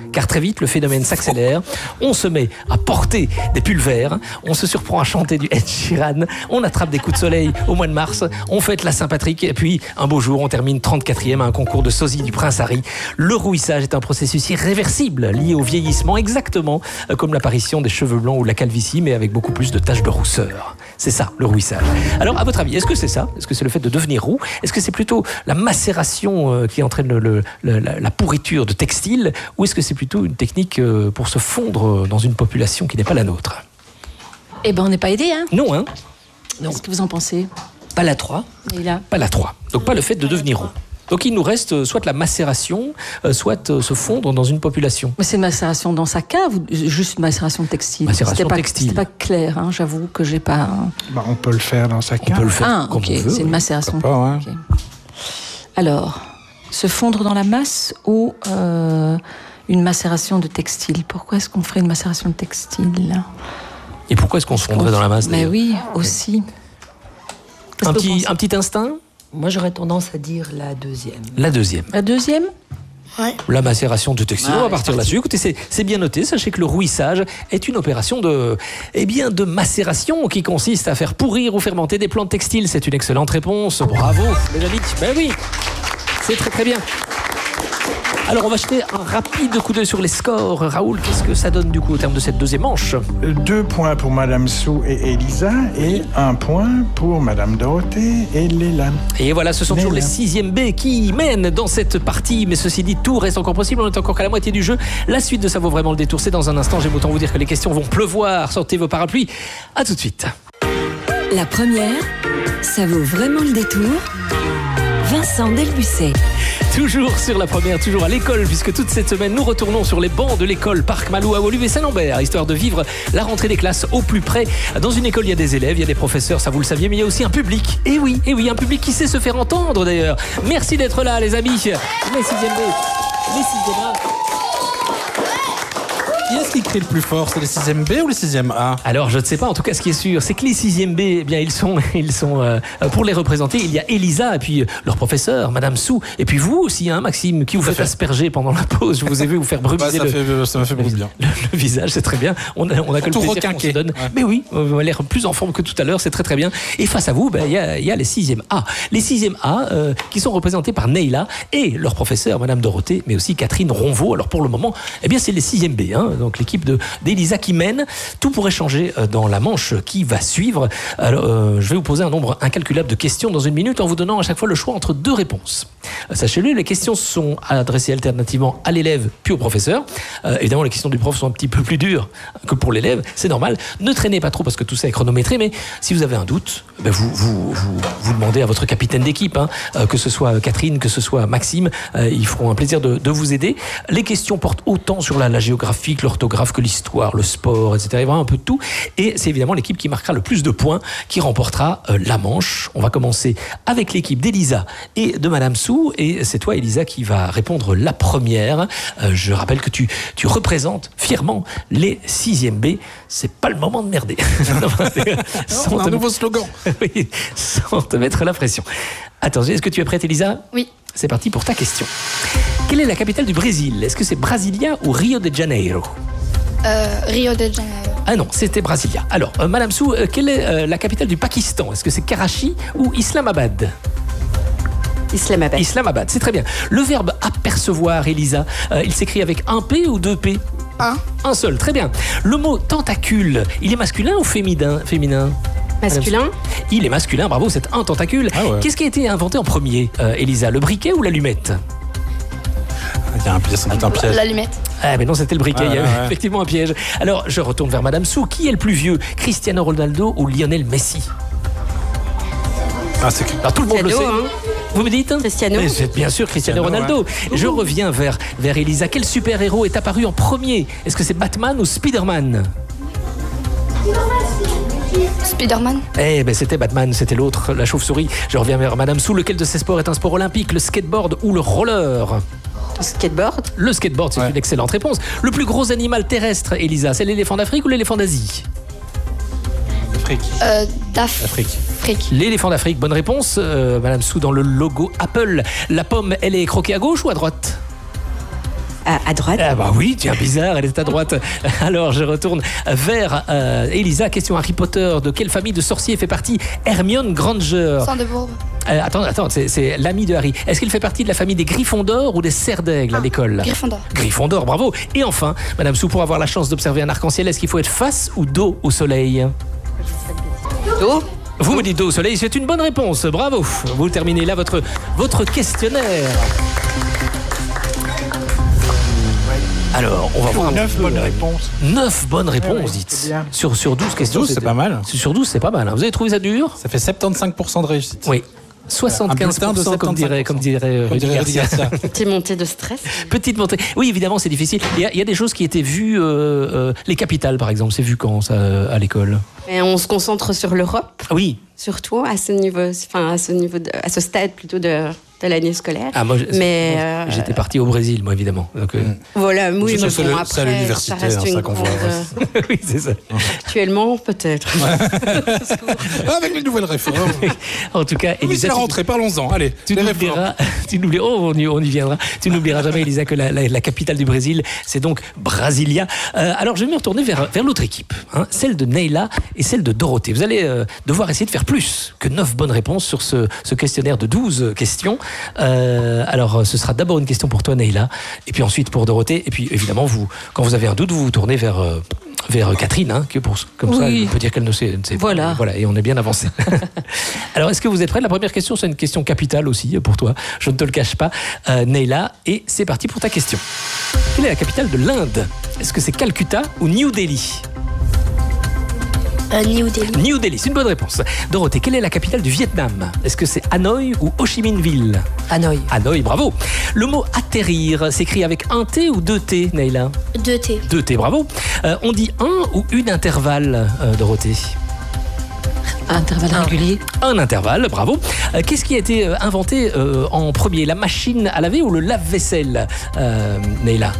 car très vite le phénomène s'accélère. On se met à porter des pulls verts, on se surprend à chanter du Ed Sheeran, on attrape des coups de soleil au mois de mars, on fête la Saint-Patrick et puis un beau jour on termine trente-quatrième à un concours de sosie du Prince Harry. Le rouissage est un processus irréversible lié au vieillissement, exactement comme l'apparition des cheveux blancs ou de la calvitie, mais avec beaucoup plus de taches de rousseur. C'est ça, le rouissage. Alors, à votre avis, est-ce que c'est ça? Est-ce que c'est le fait de devenir roux? Est-ce que c'est plutôt la macération euh, qui entraîne le, le, le, la, la pourriture de textiles? Ou est-ce que c'est plutôt une technique euh, pour se fondre dans une population qui n'est pas la nôtre? Eh ben, on n'est pas aidé, hein? Non, hein? Non. Qu'est-ce que vous en pensez? Pas la trois. Et là? Pas la trois. Donc, pas le fait de devenir roux. Donc il nous reste soit la macération, soit se fondre dans une population. Mais c'est une macération dans sa cave ou juste une macération de textile? Macération c'était pas, textile. C'était pas clair, hein, j'avoue que j'ai pas... Bah, on peut le faire dans sa cave. On peut le faire ah, comme ok, on veut. c'est une macération. Pas, ouais. Okay. Alors, se fondre dans la masse ou euh, une macération de textile? Pourquoi est-ce qu'on ferait une macération de textile? Et pourquoi est-ce qu'on se fondrait dans la masse? Mais oui, aussi. Un petit, un petit instinct? Moi, j'aurais tendance à dire la deuxième. La deuxième. La deuxième? Ouais. La macération de textile, Ah, on va partir là-dessus. Écoutez, c'est, c'est bien noté. Sachez que le rouissage est une opération de, eh bien, de macération qui consiste à faire pourrir ou fermenter des plantes textiles. C'est une excellente réponse. Bravo, les amis. Ben oui, c'est très très bien. Alors, on va jeter un rapide coup d'œil sur les scores. Raoul, qu'est-ce que ça donne du coup au terme de cette deuxième manche? Deux points pour Madame Sou et Elisa et un point pour Madame Dorothée et Léla. Et voilà, ce sont Léla. toujours les sixième B qui mènent dans cette partie. Mais ceci dit, tout reste encore possible. On est encore qu'à la moitié du jeu. La suite de Ça vaut vraiment le détour, c'est dans un instant. J'aime autant vous dire que les questions vont pleuvoir. Sortez vos parapluies. À tout de suite. La première, ça vaut vraiment le détour. Vincent Delbucet. Toujours sur la première, toujours à l'école, puisque toute cette semaine, nous retournons sur les bancs de l'école Parc Malou à Woluwe Saint-Lambert, histoire de vivre la rentrée des classes au plus près. Dans une école, il y a des élèves, il y a des professeurs, ça vous le saviez, mais il y a aussi un public. Et oui, et oui, un public qui sait se faire entendre d'ailleurs. Merci d'être là, les amis. Les sixième B, les sixième A. Qui est-ce qui crie le plus fort? C'est les sixième B ou les sixième A? Alors, je ne sais pas. En tout cas, ce qui est sûr, c'est que les sixième B, eh bien, ils sont, ils sont euh, pour les représenter. Il y a Elisa et puis euh, leur professeur, Madame Sou, et puis vous aussi, hein, Maxime, qui vous Tout à faites fait. asperger pendant la pause. Je vous ai vu vous faire Bah, brumiser ça, le, fait, ça m'a fait beaucoup de bien. le, le visage. C'est très bien. On a, on a que le Tout plaisir qu'on requinqué. se donne. Ouais. Mais oui, on a l'air plus en forme que tout à l'heure. C'est très très bien. Et face à vous, ben, il y a, il y a les sixième A. Les sixième A euh, qui sont représentés par Neila et leur professeur, Madame Dorothée, mais aussi Catherine Ronvaux. Alors pour le moment, eh bien, c'est les sixième B, hein, donc l'équipe de d'Elisa qui mène. Tout pourrait changer dans la manche qui va suivre. Alors, euh, je vais vous poser un nombre incalculable de questions dans une minute en vous donnant à chaque fois le choix entre deux réponses. Euh, Sachez-le, les questions sont adressées alternativement à l'élève puis au professeur. Euh, évidemment, les questions du prof sont un petit peu plus dures que pour l'élève, c'est normal. Ne traînez pas trop parce que tout ça est chronométré, mais si vous avez un doute, ben vous, vous, vous, vous demandez à votre capitaine d'équipe, hein, euh, que ce soit Catherine, que ce soit Maxime, euh, ils feront un plaisir de, de vous aider. Les questions portent autant sur la, la géographie que l'orthographe, que l'histoire, le sport, et cetera. Il y aura un peu de tout. Et c'est évidemment l'équipe qui marquera le plus de points qui remportera euh, la manche. On va commencer avec l'équipe d'Elisa et de Madame Sou. Et c'est toi, Elisa, qui va répondre la première. Euh, je rappelle que tu, tu représentes fièrement les sixième B. C'est pas le moment de merder. Non, sans On a un te- nouveau slogan. Oui, sans te mettre la pression. Attention, est-ce que tu es prête, Elisa? Oui. C'est parti pour ta question. Quelle est la capitale du Brésil? Est-ce que c'est Brasilia ou Rio de Janeiro? Euh, Rio de Janeiro. Ah non, c'était Brasilia. Alors, euh, Madame Sou, euh, quelle est euh, la capitale du Pakistan? Est-ce que c'est Karachi ou Islamabad? Islamabad. Islamabad, c'est très bien. Le verbe apercevoir, Elisa, euh, il s'écrit avec un P ou deux P? Un. Un seul, très bien. Le mot tentacule, il est masculin ou féminin? féminin Masculin. Il est masculin, bravo, c'est un tentacule. Ah ouais. Qu'est-ce qui a été inventé en premier, euh, Elisa? Le briquet ou l'allumette? Il y a un piège, sans doute un piège. L'allumette. Ah mais non, c'était le briquet, Ouais, il y avait ouais. effectivement un piège. Alors, je retourne vers Madame Sou. Qui est le plus vieux? Cristiano Ronaldo ou Lionel Messi? Ah, c'est Alors tout le monde le sait. Cristiano, hein. Vous me dites? Cristiano. Mais c'est bien sûr Cristiano Cristiano, Ronaldo. Je reviens vers, vers Elisa. Quel super-héros est apparu en premier? Est-ce que c'est Batman ou Spider-Man? Spider-Man. Eh ben c'était Batman, c'était l'autre, la chauve-souris. Je reviens vers Madame Sou. Lequel de ces sports est un sport olympique? Le skateboard ou le roller? Skateboard. Le skateboard, c'est Ouais. une excellente réponse. Le plus gros animal terrestre, Elisa, c'est l'éléphant d'Afrique ou l'éléphant d'Asie? Afrique. Euh, D'Afrique. Afrique. L'éléphant d'Afrique, bonne réponse. Euh, Madame Sou, dans le logo Apple, la pomme, elle est croquée à gauche ou à droite? à, à droite. Ah bah oui, tiens, bizarre, elle est à droite. Alors, je retourne vers euh, Elisa. Question Harry Potter. De quelle famille de sorciers fait partie Hermione Granger? Sang de bourbe. Euh, attends, attends, c'est, c'est l'ami de Harry. Est-ce qu'il fait partie de la famille des Gryffondor ou des Serres d'Aigle à l'école? Gryffondor. Gryffondor, bravo. Et enfin, Madame Sou, pour avoir la chance d'observer un arc-en-ciel, est-ce qu'il faut être face ou dos au soleil? Dos. Vous me dites dos au soleil, c'est une bonne réponse. Bravo. Vous terminez là votre, votre questionnaire. Alors, on va voir. neuf bonnes réponses. neuf bonnes réponses, ouais, dites. Sur, sur douze questions. douze, c'est pas mal. Sur douze, c'est pas mal. Hein. Vous avez trouvé ça dur? Ça fait soixante-quinze pour cent de réussite. Oui. soixante-quinze pour cent, comme dirait, comme dirait Rudy Garcia. Petite montée de stress. Petite montée. Oui, évidemment, c'est difficile. Il y a, il y a des choses qui étaient vues. Euh, euh, les capitales, par exemple, c'est vu quand, ça, à l'école? Et on se concentre sur l'Europe. Oui. Surtout à ce niveau, enfin à ce niveau, de, à ce stade plutôt de, de l'année scolaire. Ah, moi, mais moi, euh, j'étais parti au Brésil, moi, évidemment. Donc, euh... Voilà, oui, mais c'est, bon, le, après, c'est à l'université, ça reste hein, une ça qu'on grande... voit. oui, c'est ça. Actuellement, peut-être. Avec les nouvelles réformes. En tout cas, oui, c'est la rentrée, parlons-en. Allez, tu n'oublieras, tu n'oublieras, oh, on y, on y viendra. Tu n'oublieras jamais, Elisa, que la, la, la capitale du Brésil, c'est donc Brasilia. Euh, alors, je vais me retourner vers, vers l'autre équipe, hein, celle de Neila et celle de Dorothée. Vous allez euh, devoir essayer de faire plus que neuf bonnes réponses sur ce, ce questionnaire de douze questions. Euh, alors, ce sera d'abord une question pour toi, Neila, et puis ensuite pour Dorothée. Et puis, évidemment, vous, quand vous avez un doute, vous vous tournez vers... Euh, vers Catherine, hein, que pour, comme oui. ça, on peut dire qu'elle ne sait, ne sait voilà. pas. Voilà, et on est bien avancé. Alors, est-ce que vous êtes prêts? La première question, c'est une question capitale aussi pour toi. Je ne te le cache pas, euh, Neila. Et c'est parti pour ta question. Quelle est la capitale de l'Inde? Est-ce que c'est Calcutta ou New Delhi? Euh, New Delhi. New Delhi, c'est une bonne réponse. Dorothée, quelle est la capitale du Vietnam? Est-ce que c'est Hanoï ou Ho Chi Minh Ville? Hanoï. Hanoï, bravo. Le mot atterrir s'écrit avec un T ou deux T, Neila? Deux T. Deux T, bravo. Euh, on dit un ou une intervalle, euh, Dorothée? Un intervalle régulier. Un intervalle, bravo. Euh, qu'est-ce qui a été euh, inventé euh, en premier? La machine à laver ou le lave-vaisselle, euh, Neila?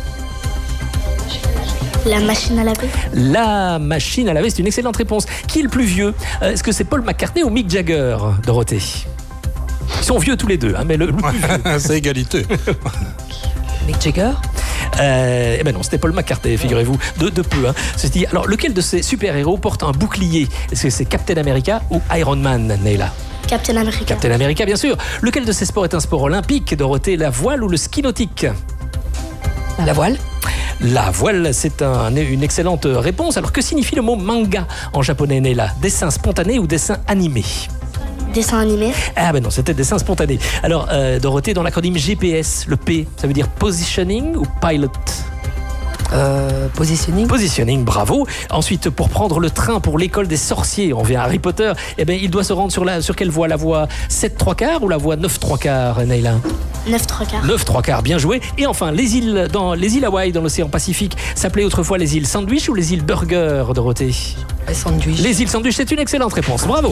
La machine à laver. La machine à laver, c'est une excellente réponse. Qui est le plus vieux? euh, Est-ce que c'est Paul McCartney ou Mick Jagger, Dorothée? Ils sont vieux tous les deux, hein, mais le, le plus vieux. C'est égalité. Mick Jagger? Euh, eh ben non, c'était Paul McCartney, figurez-vous, de, de peu. Hein. Ceci dit, alors, lequel de ces super-héros porte un bouclier? Est-ce que c'est Captain America ou Iron Man, Neila? Captain America. Captain America, bien sûr. Lequel de ces sports est un sport olympique, Dorothée? La voile ou le ski nautique? La voile. La voile, c'est un, une excellente réponse. Alors, que signifie le mot manga en japonais, Neila? Dessin spontané ou dessin animé? Dessin animé. Ah ben non, c'était dessin spontané. Alors, euh, Dorothée, dans l'acronyme G P S, le P, ça veut dire positioning ou pilot? Euh, positioning. Positioning, bravo. Ensuite, pour prendre le train pour l'école des sorciers, on vient à Harry Potter, eh ben, il doit se rendre sur, la, sur quelle voie? La voie sept trois quarts ou la voie neuf trois quarts, Neila? neuf trois quarts. neuf trois quarts, bien joué. Et enfin, les îles, dans, les îles Hawaï, dans l'océan Pacifique, s'appelaient autrefois les îles Sandwich ou les îles Burger, Dorothée? Les Sandwich. Les îles Sandwich, c'est une excellente réponse. Bravo.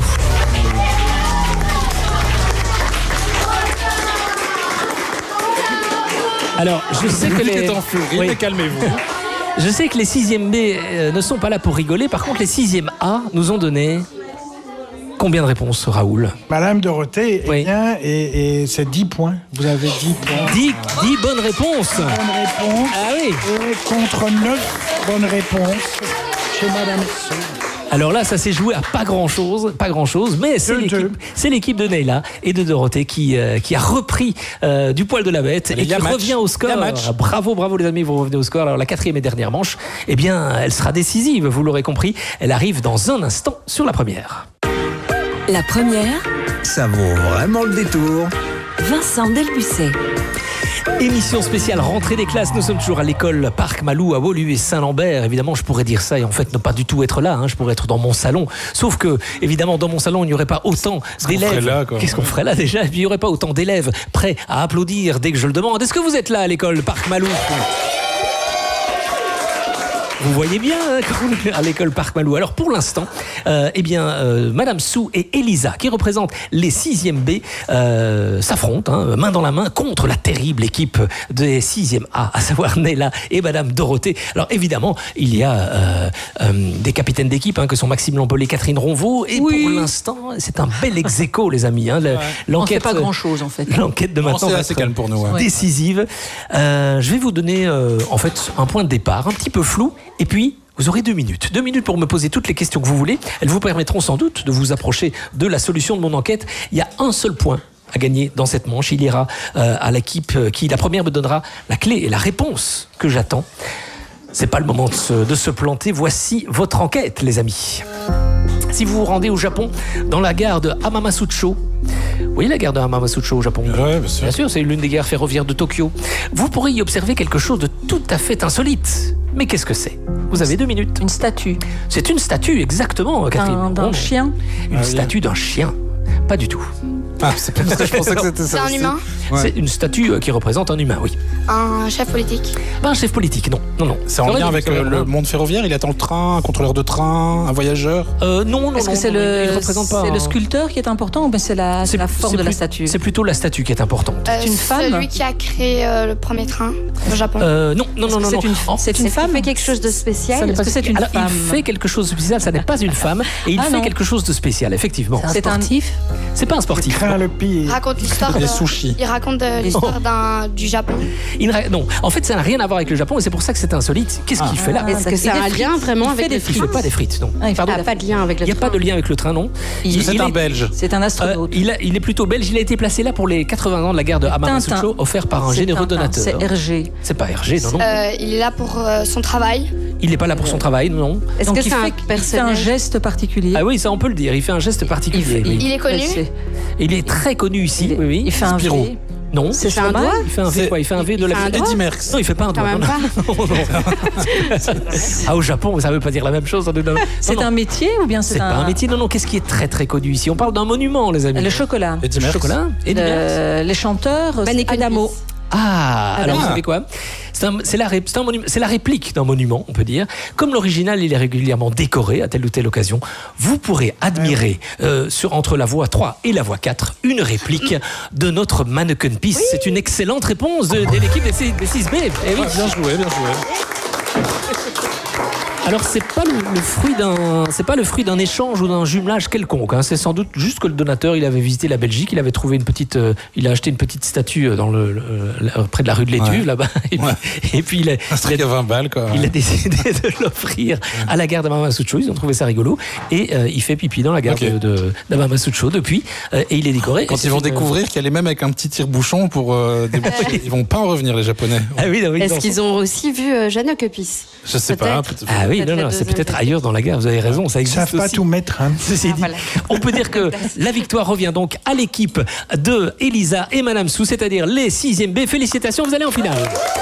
Alors, je sais que les... en furie, oui. mais calmez-vous. Je sais que les sixième B euh, ne sont pas là pour rigoler. Par contre, les sixième A nous ont donné combien de réponses, Raoul? Madame Dorothée, eh oui. bien, et, et c'est dix points. Vous avez dix points. dix, dix bonnes réponses. dix bonnes réponses. Ah oui. Et contre neuf bonnes réponses chez Madame Sou. Alors là, ça s'est joué à pas grand-chose, pas grand-chose, mais c'est l'équipe, c'est l'équipe de Neila et de Dorothée qui, euh, qui a repris euh, du poil de la bête et qui match. revient au score. Bravo, bravo les amis, vous revenez au score. Alors la quatrième et dernière manche, eh bien, elle sera décisive, vous l'aurez compris. Elle arrive dans un instant sur la première. La première, ça vaut vraiment le détour. Vincent Delbucet. Émission spéciale rentrée des classes. Nous sommes toujours à l'école Parc Malou à Woluwe et Saint-Lambert. Évidemment, je pourrais dire ça et en fait ne pas du tout être là. Hein. Je pourrais être dans mon salon. Sauf que, évidemment, dans mon salon, il n'y aurait pas autant Qu'est-ce d'élèves. qu'on Qu'est-ce qu'on ferait là déjà? Et puis, il n'y aurait pas autant d'élèves prêts à applaudir dès que je le demande. Est-ce que vous êtes là à l'école Parc Malou? Vous voyez bien hein, quand on est à l'école Parc Malou. Alors pour l'instant, euh, eh bien, euh, Madame Sou et Elisa, qui représentent les sixième B, euh, s'affrontent hein, main dans la main contre la terrible équipe des sixième A, à savoir Neyla et Madame Dorothée. Alors évidemment, il y a euh, euh, des capitaines d'équipe hein, que sont Maxime Lampelet et Catherine Ronvaux. Et oui. pour l'instant, c'est un bel ex-aequo, les amis. Hein, ouais. L'enquête, on ne fait pas grand-chose en fait. L'enquête de maintenant va être pour nous, ouais. décisive. Euh, je vais vous donner euh, en fait un point de départ un petit peu flou. Et puis, vous aurez deux minutes. Deux minutes pour me poser toutes les questions que vous voulez. Elles vous permettront sans doute de vous approcher de la solution de mon enquête. Il y a un seul point à gagner dans cette manche. Il ira euh, à l'équipe qui, la première, me donnera la clé et la réponse que j'attends. C'est pas le moment de se, de se planter. Voici votre enquête, les amis. Si vous vous rendez au Japon, dans la gare de Hamamasucho, vous voyez la gare de Hamamasucho au Japon ? Oui, bien sûr. Bien sûr, c'est l'une des gares ferroviaires de Tokyo. Vous pourrez y observer quelque chose de tout à fait insolite. Mais qu'est-ce que c'est ? Vous avez deux minutes. Une statue. C'est une statue, exactement, Catherine. Un, d'un oh, chien. Une ah, statue oui. d'un chien. Pas du tout. Ah, c'est comme ça, je pensais que c'était ça. C'est un humain ? Ouais. C'est une statue qui représente un humain, oui. Un chef politique ? Pas un chef politique, non. non, non. C'est en lien avec euh, le monde ferroviaire. Il attend le train, un contrôleur de train, un voyageur. Euh, non, non, Est-ce non. que c'est non, le, il représente pas c'est un... le sculpteur qui est important ou bien c'est la, c'est la forme de plus, la statue ? C'est plutôt la statue qui est importante. Euh, c'est une femme ? Celui qui a créé euh, le premier train au Japon. Euh, non, non, non, non. C'est non. une, oh, c'est une femme ? Il fait quelque chose de spécial. Est-ce que c'est une Alors, femme ? il fait quelque chose de spécial. Ça n'est pas une femme et il ah, fait non. quelque chose de spécial, effectivement. C'est un sportif ? C'est pas un sportif. Il craint le pire. Il raconte l'histoire des de... sushis. Il raconte de l'histoire d'un du Japon. Il ra... Non, en fait, ça n'a rien à voir avec le Japon et c'est pour ça que c'est insolite. Qu'est-ce ah. qu'il fait là ? Est-ce que c'est un lien vraiment avec les frites ? Il fait pas des frites, non. Ah, il Pardon. n'a pas de lien avec le Il n'y a train. pas de lien avec le train, non. Il, c'est un est... Belge. C'est un astronaute. Euh, il, a... il est plutôt belge. Il a été placé là pour les quatre-vingts ans de la gare de Hamamasucho, offert par un c'est généreux Tintin. donateur. C'est Hergé. C'est pas Hergé, non, non. Euh, il est là pour euh, son travail. Il n'est pas là pour son travail, non. Est-ce Donc que il c'est un fait, personnage ? il fait un geste particulier. Ah oui, ça on peut le dire. Il fait un geste particulier. Il, oui. il est connu. Il est très connu ici. Il, oui, oui. il fait un Spirou. V. Non, c'est un doigt. Il fait un V, quoi. Il fait un V de la vie. Eddie Merckx. Non, il fait pas un doigt. Quand même non, pas. non, non. Ah, au Japon, ça veut pas dire la même chose. Non, c'est non. un métier ou bien c'est, c'est un... pas un métier. Non, non. Qu'est-ce qui est très très connu ici ? On parle d'un monument, les amis. Le chocolat. Eddie Le Merckx. chocolat. Eddie Le... Les chanteurs. Adamo. Ah, alors ah. vous savez quoi ? C'est, un, c'est, la, c'est, un monument, c'est la réplique d'un monument, on peut dire. Comme l'original, il est régulièrement décoré à telle ou telle occasion. Vous pourrez admirer euh, sur, entre la voie trois et la voie quatre une réplique de notre Mannequin Peace. Oui. C'est une excellente réponse de, de l'équipe des six B. Eh oui. Ah, bien joué, bien joué. Alors c'est pas le, le fruit d'un, c'est pas le fruit d'un échange ou d'un jumelage quelconque. Hein. C'est sans doute juste que le donateur, il avait visité la Belgique, il avait trouvé une petite, euh, il a acheté une petite statue dans le, le, le près de la rue de l'Étuve ouais. là-bas. Et, ouais. puis, et puis il a, il a, vingt balles, quoi. Il a décidé de l'offrir ouais. à la gare d'Hamamasucho. Ils ont trouvé ça rigolo et euh, il fait pipi dans la gare okay. de, de d'Hamamasucho depuis euh, et il est décoré. Quand ils vont découvrir euh... qu'elle est même avec un petit tire-bouchon pour euh, déboucher, ils vont pas en revenir les Japonais. Ah oui, non, oui, Est-ce non, qu'ils ont aussi vu euh, Jeanne Cupis ? Je sais peut-être. pas. Peut-être. Ah oui, non, non, c'est peut-être ailleurs dans la gare. Vous avez raison, ça existe. Ils savent pas aussi. tout mettre. Hein. Ceci dit, ah, voilà. On peut dire que la victoire revient donc à l'équipe de Elisa et Madame Sou, c'est-à-dire les sixième B. Félicitations, vous allez en finale.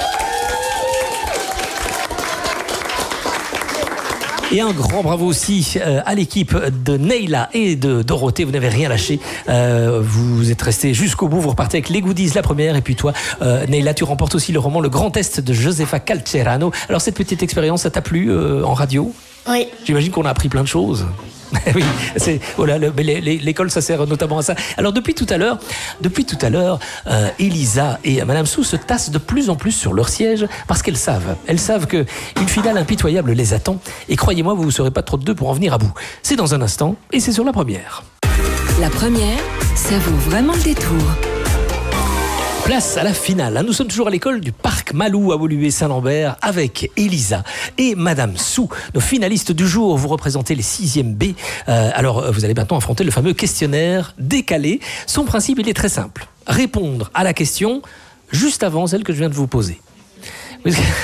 Et un grand bravo aussi euh, à l'équipe de Neyla et de Dorothée. Vous n'avez rien lâché. Euh, vous êtes restés jusqu'au bout. Vous repartez avec les goodies, la première. Et puis toi, euh, Neyla, tu remportes aussi le roman Le Grand Est de Josefa Calcerano. Alors cette petite expérience, ça t'a plu euh, en radio ? Oui. J'imagine qu'on a appris plein de choses. Oui, c'est voilà, le, les, les, l'école, ça sert notamment à ça. Alors depuis tout à l'heure, depuis tout à l'heure, euh, Elisa et Madame Sou se tassent de plus en plus sur leur siège parce qu'elles savent, elles savent que une finale impitoyable les attend. Et croyez-moi, vous ne serez pas trop de deux pour en venir à bout. C'est dans un instant et c'est sur la première. La première, ça vaut vraiment le détour. Place à la finale. Nous sommes toujours à l'école du Parc Malou à Woluwe-Saint-Lambert avec Elisa et Madame Sou. Nos finalistes du jour, vous représentez les sixième B. Euh, alors, vous allez maintenant affronter le fameux questionnaire décalé. Son principe, il est très simple. Répondre à la question juste avant celle que je viens de vous poser. Quoi ?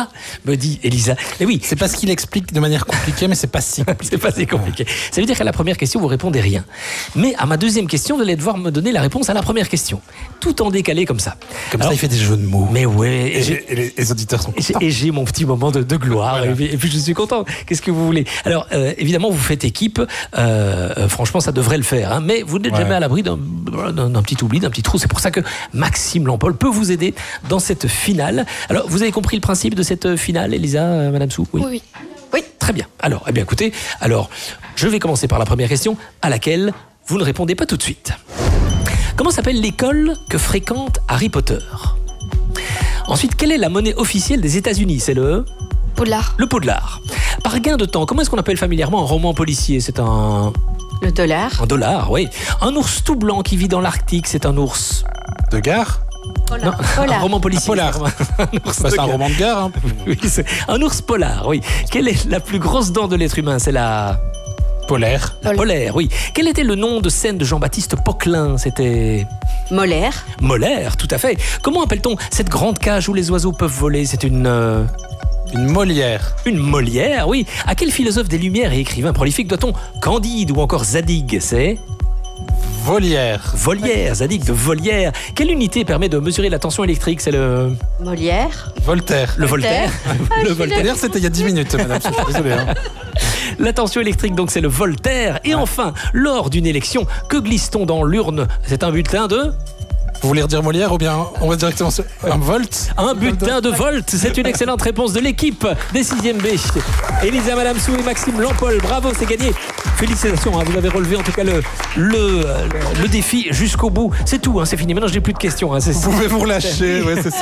Me dit Elisa. Mais oui, c'est parce qu'il explique de manière compliquée, mais c'est pas si compliqué. C'est pas si compliqué. Ça veut dire qu'à la première question, vous répondez rien. Mais à ma deuxième question, vous allez devoir me donner la réponse à la première question. Tout en décalé comme ça. Comme Alors, ça, il fait des jeux de mots. Mais ouais. Et, et, et les, les auditeurs sont contents. Et j'ai mon petit moment de, de gloire. Voilà. Et, et puis je suis content. Qu'est-ce que vous voulez ? Alors, euh, évidemment, vous faites équipe. Euh, franchement, ça devrait le faire. Hein, mais vous n'êtes ouais. jamais à l'abri d'un, d'un, d'un petit oubli, d'un petit trou. C'est pour ça que Maxime Lampol peut vous aider dans cette finale. Alors, vous avez compris le principe. principe de cette finale, Elisa, euh, Madame Sou? Oui. oui. Oui. Très bien. Alors, eh bien, écoutez, alors, je vais commencer par la première question, à laquelle vous ne répondez pas tout de suite. Comment s'appelle l'école que fréquente Harry Potter? Ensuite, quelle est la monnaie officielle des États-Unis? C'est le... Poudlard. Le Poudlard. Par gain de temps, comment est-ce qu'on appelle familièrement un roman policier? C'est un... Le dollar. Un dollar, oui. Un ours tout blanc qui vit dans l'Arctique, c'est un ours... De gare? Non, polar. Un roman policier. Un polar. Un, ours bah, de c'est un gare. roman de gare. Hein. Oui, c'est un ours polar, oui. Quelle est la plus grosse dent de l'être humain? C'est la... Polaire. La polaire, oui. Quel était le nom de scène de Jean-Baptiste Poquelin? C'était... Molaire. Molaire, tout à fait. Comment appelle-t-on cette grande cage où les oiseaux peuvent voler? C'est une... Euh... Une Molière. Une Molière, oui. À quel philosophe des Lumières et écrivain prolifique doit-on Candide ou encore Zadig? C'est... Volière. Volière, Zadig de Volière. Quelle unité permet de mesurer la tension électrique? C'est le... Molière. Voltaire. Le Voltaire. Ah, le Voltaire. Voltaire, c'était il y a dix minutes, madame. Je suis désolé. Hein. La tension électrique, donc, c'est le Voltaire. Et ouais. Enfin, lors d'une élection, que glisse-t-on dans l'urne? C'est un bulletin de... Vous voulez redire Molière ou bien on va directement sur un volt? Un bulletin de Volt, c'est une excellente réponse de l'équipe des sixième B. Elisa, Madame Sou et Maxime Lampol, bravo, c'est gagné. Félicitations, hein, vous avez relevé en tout cas le, le, le, le défi jusqu'au bout. C'est tout, hein, c'est fini. Maintenant, je n'ai plus de questions. Hein, vous pouvez vous relâcher, ouais, c'est ça.